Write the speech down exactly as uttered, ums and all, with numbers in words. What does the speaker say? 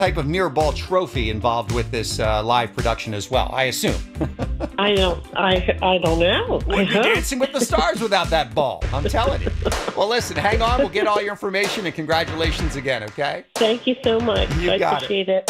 type of mirror ball trophy involved with this uh, live production as well, I assume. I don't, I, I don't know. We'd be Dancing with the Stars without that ball, I'm telling you. Well, listen, hang on. We'll get all your information, and congratulations again, okay? Thank you so much. You I got appreciate it. it.